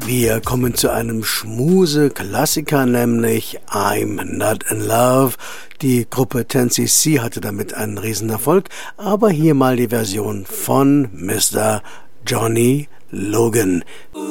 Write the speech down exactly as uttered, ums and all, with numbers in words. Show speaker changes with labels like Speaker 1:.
Speaker 1: Wir kommen zu einem Schmuse-Klassiker, nämlich I'm Not in Love. Die Gruppe ten C C hatte damit einen Riesenerfolg, aber hier mal die Version von Mister Johnny Logan.